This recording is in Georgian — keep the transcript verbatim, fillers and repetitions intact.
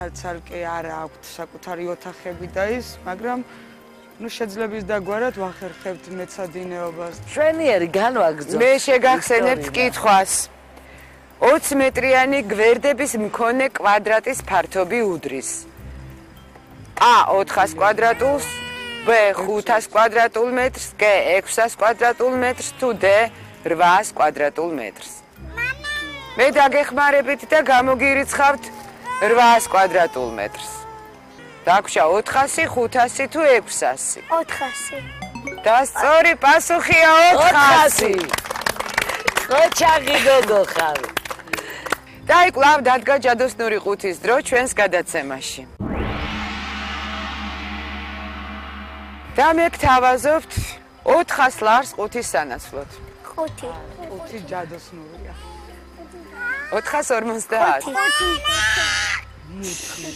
ცალკე არ აქვთ საკუთარი ოთახები და ის, მაგრამ ნუ შეძლებს დაგვარად ვახერხებთ მეცადინეობას. შვენიერი განვაგრძო. მე შეგახსენებთ კითხვას. ოცი მეტრიანი გვერდების მქონე კვადრატის ფართობი უდრის. A ოთხას კვადრატულს, B ხუთას კვადრატულ მეტრს, G ექვსას კვადრატულ მეტრს თუ D რვას კვადრატულ მეტრს. მე დაგეხმარებით და გამოგირიცხავთ რვას კვადრატულ მეტრს. დაგვრჩა ოთხასი, ხუთასი თუ ექვსასი? ოთხასი. და სწორი პასუხია ოთხასი. ოჩაღი გოგო ხარ. და იქ კვლავ დადგა ჯადოსნური ყუთის დრო ჩვენს გადაცემაში. და მე გთავაზობთ ოთხას ლარს ყუთის სანაცვლოდ. ხუთი. ხუთი ჯადოსნურია. ოთხას ორმოცდაათი. ხუთი.